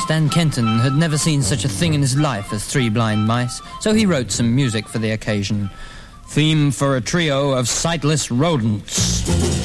Stan Kenton had never seen such a thing in his life as Three Blind Mice, so he wrote some music for the occasion. Theme for a trio of sightless rodents.